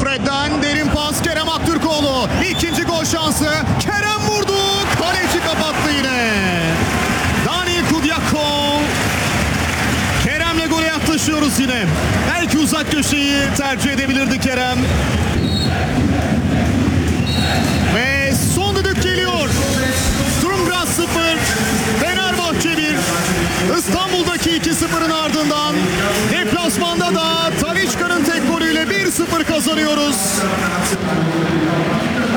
Fred'den derin pas Kerem Aktürkoğlu. İkinci gol şansı. Kerem vurdu. Kaleci kapattı yine. Dani Kudyakov. Kerem'le gole yaklaşıyoruz yine. Belki uzak köşeyi tercih edebilirdi Kerem. Ve son düdük geliyor. Sturmgras 0, Fenerbahçe 1. İstanbul'daki 2-0'ın ardından deplasmanda da Talisca'nın tek golüyle 1-0 kazanıyoruz.